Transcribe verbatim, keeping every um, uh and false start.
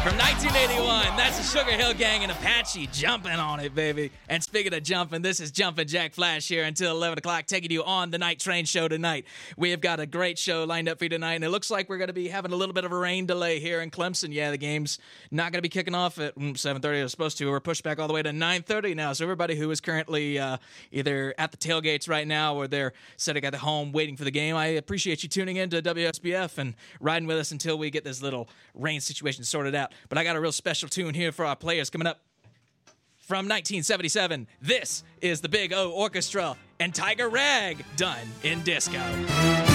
From nineteen eighty-one, that's the Sugar Hill Gang and Apache jumping on it, baby. And speaking of jumping, this is Jumpin' Jack Flash here until eleven o'clock, taking you on the Night Train show tonight. We have got a great show lined up for you tonight, and it looks like we're going to be having a little bit of a rain delay here in Clemson. Yeah, the game's not going to be kicking off at seven thirty. It was supposed to. We're pushed back all the way to nine thirty now. So everybody who is currently uh, either at the tailgates right now or they're sitting at the home waiting for the game, I appreciate you tuning in to W S B F and riding with us until we get this little rain situation sorted out. But I got a real special tune here for our players coming up. From nineteen seventy-seven, this is the Big O Orchestra and Tiger Rag done in disco.